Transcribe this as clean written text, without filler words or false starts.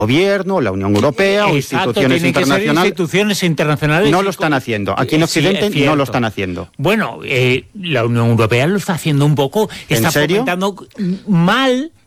gobierno, la Unión Europea o instituciones internacionales. Instituciones internacionales no lo están haciendo. Aquí en Occidente no lo están haciendo. Bueno, la Unión Europea lo está haciendo un poco. Está fomentando mal